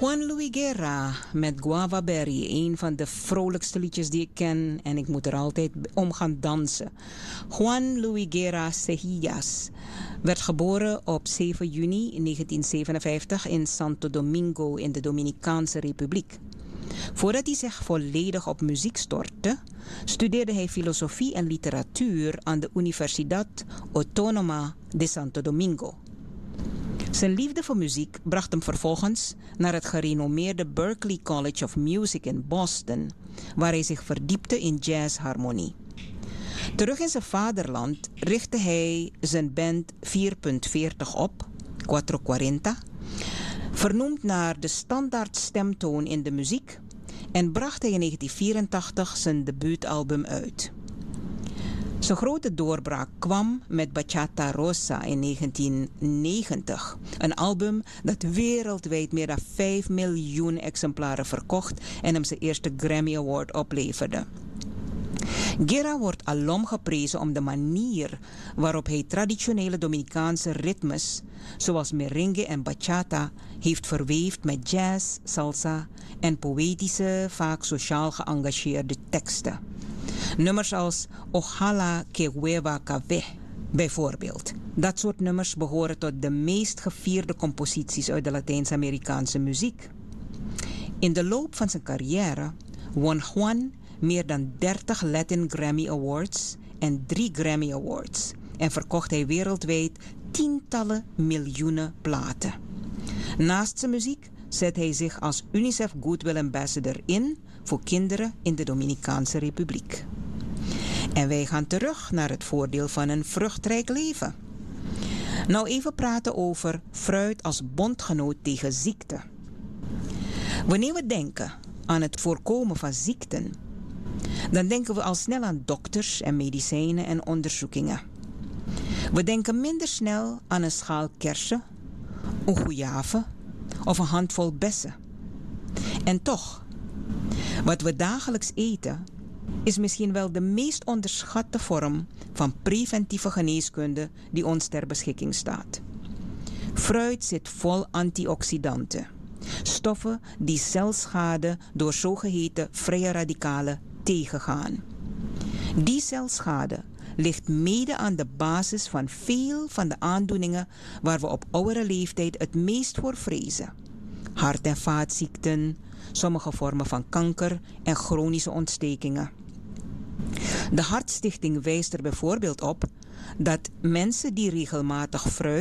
Juan Luis Guerra met Guava Berry, een van de vrolijkste liedjes die ik ken en ik moet er altijd om gaan dansen. Juan Luis Guerra Cejillas werd geboren op 7 juni 1957 in Santo Domingo in de Dominicaanse Republiek. Voordat hij zich volledig op muziek stortte, studeerde hij filosofie en literatuur aan de Universidad Autónoma de Santo Domingo. Zijn liefde voor muziek bracht hem vervolgens naar het gerenommeerde Berklee College of Music in Boston, waar hij zich verdiepte in jazzharmonie. Terug in zijn vaderland richtte hij zijn band 4.40 op, 440, vernoemd naar de standaard stemtoon in de muziek, en bracht hij in 1984 zijn debuutalbum uit. Zijn grote doorbraak kwam met Bachata Rosa in 1990. Een album dat wereldwijd meer dan 5 miljoen exemplaren verkocht en hem zijn eerste Grammy Award opleverde. Guerra wordt alom geprezen om de manier waarop hij traditionele Dominicaanse ritmes, zoals merengue en bachata, heeft verweefd met jazz, salsa en poëtische, vaak sociaal geëngageerde teksten. Nummers als Ojalá que llueva café, bijvoorbeeld. Dat soort nummers behoren tot de meest gevierde composities uit de Latijns-Amerikaanse muziek. In de loop van zijn carrière won Juan meer dan 30 Latin Grammy Awards en 3 Grammy Awards en verkocht hij wereldwijd tientallen miljoenen platen. Naast zijn muziek zet hij zich als UNICEF Goodwill Ambassador in voor kinderen in de Dominicaanse Republiek. En wij gaan terug naar het voordeel van een vruchtrijk leven. Nou even praten over fruit als bondgenoot tegen ziekte. Wanneer we denken aan het voorkomen van ziekten, dan denken we al snel aan dokters en medicijnen en onderzoekingen. We denken minder snel aan een schaal kersen, een goeave of een handvol bessen. En toch, wat we dagelijks eten is misschien wel de meest onderschatte vorm van preventieve geneeskunde die ons ter beschikking staat. Fruit zit vol antioxidanten, stoffen die celschade door zogeheten vrije radicalen tegengaan. Die celschade ligt mede aan de basis van veel van de aandoeningen waar we op oudere leeftijd het meest voor vrezen. Hart- en vaatziekten, sommige vormen van kanker en chronische ontstekingen. De Hartstichting wijst er bijvoorbeeld op dat mensen die regelmatig fruit